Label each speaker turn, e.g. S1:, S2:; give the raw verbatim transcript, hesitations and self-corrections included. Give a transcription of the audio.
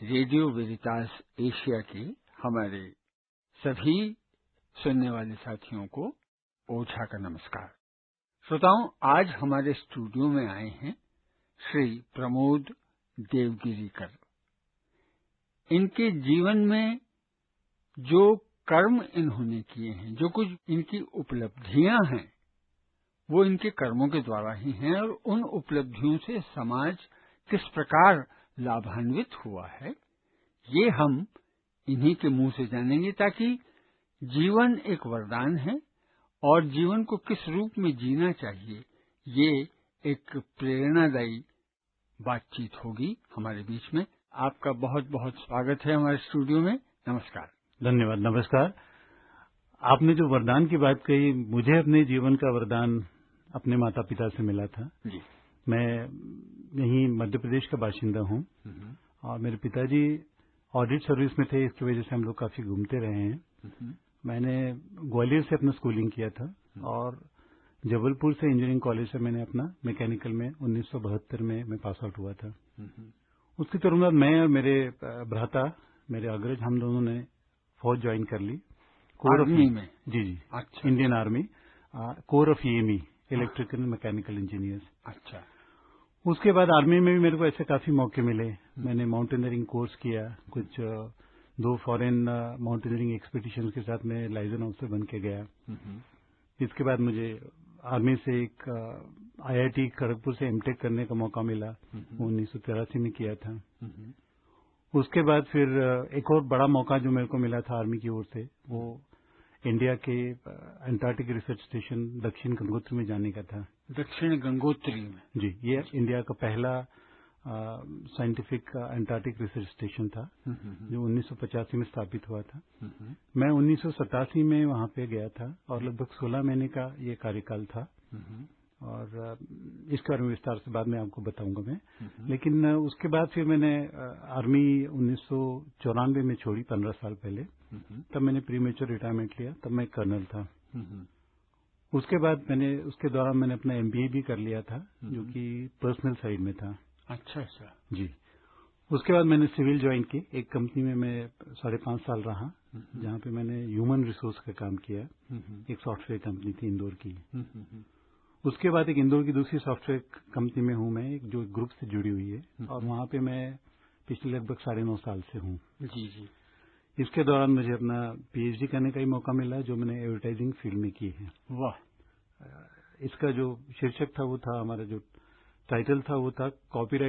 S1: Radio वेरितास Asia के हमारे सभी सुनने वाले साथियों को ओझा का नमस्कार। श्रोताओं, आज हमारे स्टूडियो में आए हैं श्री प्रमोद देवगिरीकर। इनके जीवन में जो कर्म इन्होंने किए हैं, जो कुछ इनकी उपलब्धियां हैं, वो इनके कर्मों के द्वारा ही हैं और उन उपलब्धियों से समाज किस प्रकार लाभान्वित हुआ है, ये हम इन्हीं के मुंह से जानेंगे, ताकि जीवन एक वरदान है और जीवन को किस रूप में जीना चाहिए, ये एक प्रेरणादायी बातचीत होगी हमारे बीच में। आपका बहुत बहुत स्वागत है हमारे स्टूडियो में। नमस्कार।
S2: धन्यवाद। नमस्कार। आपने जो वरदान की बात कही, मुझे अपने जीवन का वरदान अपने माता पिता से मिला था
S1: जी।
S2: मैं यहीं मध्य प्रदेश का बाशिंदा हूँ और मेरे पिताजी ऑडिट सर्विस में थे, इसकी वजह से हम लोग काफी घूमते रहे हैं। मैंने ग्वालियर से अपना स्कूलिंग किया था और जबलपुर से इंजीनियरिंग कॉलेज से मैंने अपना मैकेनिकल में उन्नीस सौ बहत्तर में मैं पास आउट हुआ था। उसके तुरंत मैं और मेरे भ्राता, मेरे अग्रज, हम दोनों ने फौज ज्वाइन कर ली। कोर ऑफ
S1: आर्मी में?
S2: जी जी।
S1: अच्छा।
S2: Indian army, core of EME, electrical and mechanical engineers.
S1: अच्छा।
S2: उसके बाद आर्मी में भी मेरे को ऐसे काफी मौके मिले। मैंने माउंटेनियरिंग कोर्स किया, कुछ दो फॉरेन माउंटेनियरिंग एक्सपीडिशन के साथ मैं लाइजन ऑफिसर बन के गया। इसके बाद मुझे आर्मी से एक आईआईटी खड़गपुर से एमटेक करने का मौका मिला, उन्नीस सौ तिरासी में किया था। उसके बाद फिर एक और बड़ा मौका जो मेरे को मिला था आर्मी की ओर से, वो इंडिया के अंटार्कटिक रिसर्च स्टेशन दक्षिण गंगोत्री में जाने का था।
S1: दक्षिण गंगोत्री में?
S2: जी। ये इंडिया का पहला साइंटिफिक अंटार्कटिक रिसर्च स्टेशन था जो उन्नीस सौ पचासी में स्थापित हुआ था। मैं उन्नीस सौ सतासी में वहां पे गया था और लगभग सोलह महीने का ये कार्यकाल था और इसके बारे में विस्तार से बाद में आपको बताऊंगा मैं। लेकिन उसके बाद फिर मैंने आर्मी उन्नीस सौ चौरानवे में छोड़ी, पंद्रह साल पहले। तब मैंने प्री मेच्योर रिटायरमेंट लिया, तब मैं कर्नल था। उसके बाद मैंने उसके दौरान मैंने अपना एमबीए भी कर लिया था, जो कि पर्सनल साइड में था।
S1: अच्छा अच्छा।
S2: जी। उसके बाद मैंने सिविल ज्वाइन की, एक कंपनी में मैं साढ़े पांच साल रहा, जहां पे मैंने ह्यूमन रिसोर्स का काम किया। एक सॉफ्टवेयर कंपनी थी इंदौर की। उसके बाद एक इंदौर की दूसरी सॉफ्टवेयर कंपनी में हूं मैं, एक जो ग्रुप से जुड़ी हुई है, और वहां पे मैं पिछले लगभग साढ़े नौ साल से हूं।
S1: जी जी।
S2: इसके दौरान मुझे अपना पीएचडी करने का ही मौका मिला, जो मैंने एडवर्टाइजिंग फील्ड में की है।
S1: वाह।
S2: इसका जो शीर्षक था वो था, हमारा जो टाइटल था वो था कॉपीराइट